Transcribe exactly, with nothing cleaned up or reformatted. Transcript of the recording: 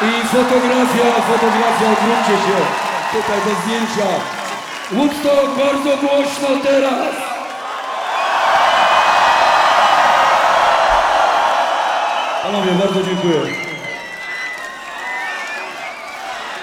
I fotografia, fotografia, odwróćcie się. Tutaj do zdjęcia. Woodstock, bardzo głośno teraz. Panowie, bardzo dziękuję.